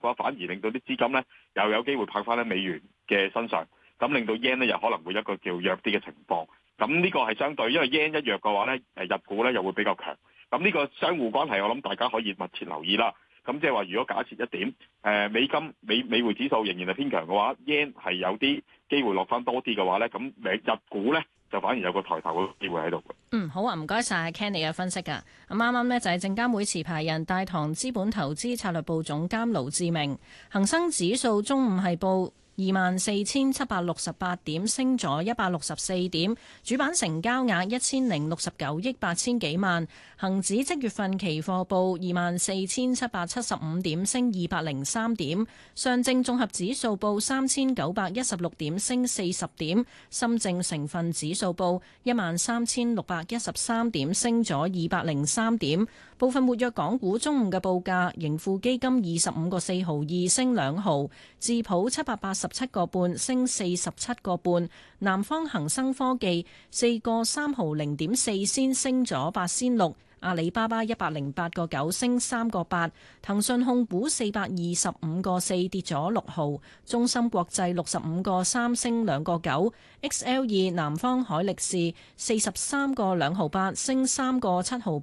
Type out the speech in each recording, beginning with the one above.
嘅話，反而令到啲資金咧又有機會拍翻喺美元嘅身上，咁令到 yen 咧又可能會一個叫弱啲嘅情況。咁呢個係相對，因為 yen 一弱嘅話咧，日股咧又會比較強。咁呢個相互關係，我諗大家可以密切留意啦。咁即係話，如果假設一點，美金美匯指數仍然係偏強嘅話，yen 係有啲機會落翻多啲嘅話咧，咁日股咧就反而有個抬頭嘅機會喺度嘅。 好啊，唔該晒 Ken 你嘅分析㗎。咁啱啱呢就係證監會持牌人大唐資本投資策略部總監盧志明。恒生指數中午係報24,768點，升咗164點，主板成交額1069億8千幾萬。恒指即月份期貨報24,775點，升203點。上證綜合指數報3,916點，升40點。深證成分指數報13,613點，升咗203點。部分活躍港股中午嘅報價，盈富基金25個4毫2升2毫，智普787個半升47個半，南方恒生科技4個3毫0.4仙升咗8仙6，阿里巴巴108個9升3個8，騰訊控股425個4跌咗6毫，中芯國際65個3升2個9，XL2南方海力士43個2毫8升3個7毫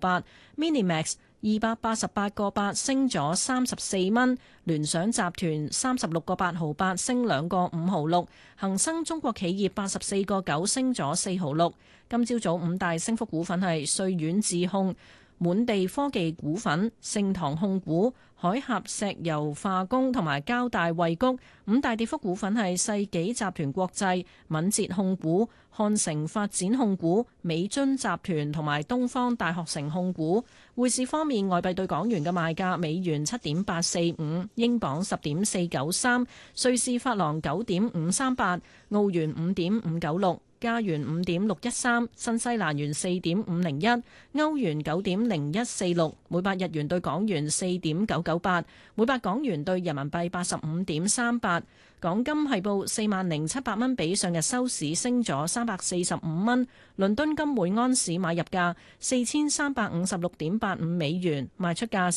8，Minimax288個8升咗34蚊，聯想集團36個8毫8升2個5毫6，恒生中國企業84個9升咗4毫6。今朝早五大升幅股份係瑞遠智控、滿地科技股份、盛唐控股、海峽石油化工同埋交大惠谷。五大跌幅股份係世紀集團國際、敏捷控股、漢城發展控股、美津集團同埋東方大學城控股。匯市方面，外幣對港元嘅賣價：美元7.845，英鎊10.493，瑞士法郎9.538，澳元5.596。加元5.613，新西蘭元4.501，歐元9.0146，每百日元對港元4.998，每百港元對人民幣85.38。港金係報40,700蚊，比上日收市升咗345蚊。倫敦金每安士買入價4356.85美元，賣出價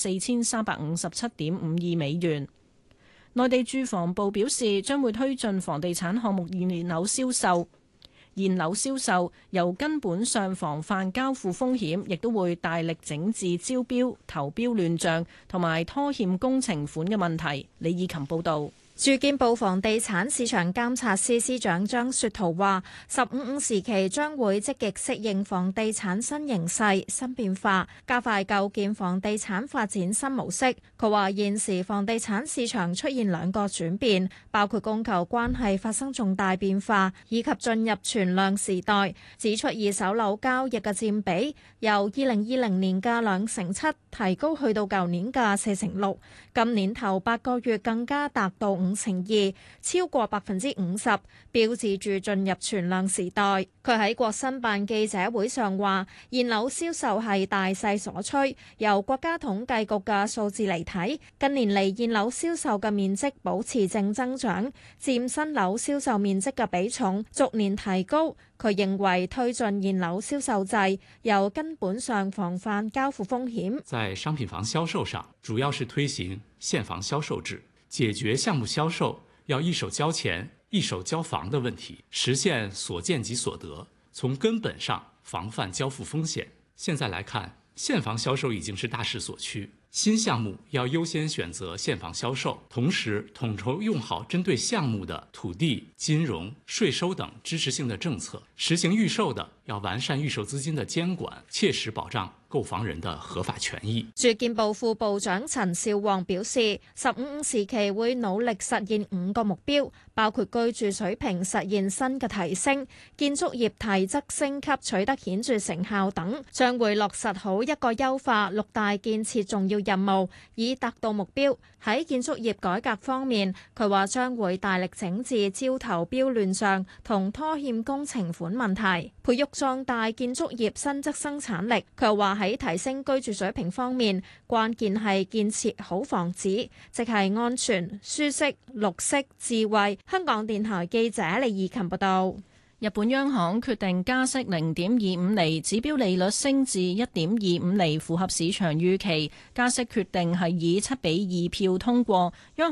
4357.52美元。內地住房部表示，將會推進房地產項目現樓銷售。現樓銷售由根本上防範交付風險，亦都會大力整治招標、投標亂象同埋拖欠工程款嘅問題。李以琴報導。 住建部房地產市場監察司司長張雪濤話：15時期將會積極適應房地產新形勢、新變化，加快構建房地產發展新模式。佢話現時房地產市場出現兩個轉變，包括供求關係發生重大變化，以及進入存量時代。指出二手樓交易嘅佔比由2020年嘅2成7提高去到舊年嘅4成6，今年頭8個月更加達到5成2，超過50%，標誌住進入存量時代。佢喺國新辦記者會上話：現樓銷售係大勢所趨，由國家統計局嘅數字嚟睇，近年嚟現樓銷售嘅面積保持正增長，佔新樓銷售面積嘅比重逐年提高。佢認為推進現樓銷售制，由根本上防範交付風險。 在商品房銷售上，主要是推行現房銷售制，解決項目銷售要一手交錢一手交房的問題，實現所見即所得，從根本上防範交付風險。現在來看，現房銷售已經是大勢所趨，新項目要優先選擇現房銷售，同時統籌用好針對項目的土地、金融、稅收等支持性的政策，實行預售的要完善預售資金的監管，切實保障購房人的合法權益。 住建部副部長陳少旺表示，15時期會努力實現5個目標，包括居住水平實現新嘅提升、建築業提質升級取得顯著成效等，將會落實好一個優化6大建設重要任務，以達到目標。喺建築業改革方面，佢話將會大力整治招投標亂象同拖欠工程款問題，培育壯大建築業新質生產力。佢又話喺提升居住水平方面，關鍵係建設好房子，即係安全、舒適、綠色、智慧。香港電台記者李義琴報道。 日本央行決定加息0.25厘，指標利率升至1.25厘，符合市場預期。加息決定係以7-2票通過。央